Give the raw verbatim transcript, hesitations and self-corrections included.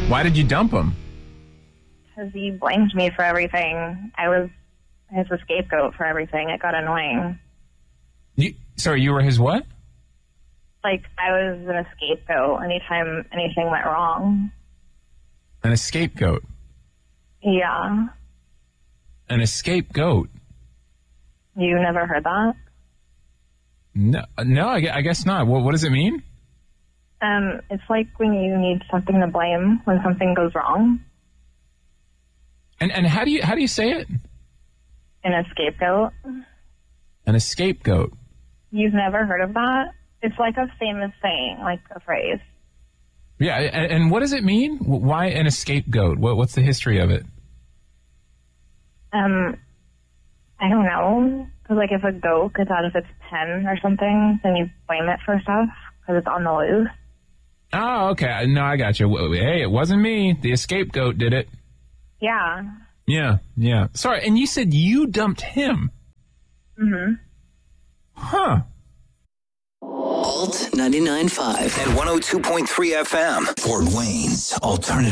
Why did you dump him? Because he blamed me for everything. I was his scapegoat for everything. It got annoying. You, sorry, you were his what? Like, I was an scapegoat anytime anything went wrong. An scapegoat? Yeah. An scapegoat? You never heard that? No, no, I, gu- I guess not. What, what does it mean? Um, it's like when you need something to blame when something goes wrong. And and how do you how do you say it? In a scapegoat. An scapegoat. You've never heard of that? It's like a famous saying, like a phrase. Yeah, and, and what does it mean? Why an scapegoat? What what's the history of it? Um, I don't know. Because, like, if a goat gets out of its pen or something, then you blame it for stuff because it's on the loose. Oh, okay. No, I got you. Hey, it wasn't me. The scapegoat did it. Yeah. Yeah, yeah. Sorry, and you said you dumped him. Mm-hmm. Huh. Alt ninety-nine point five and one oh two point three F M. Fort Wayne's Alternative.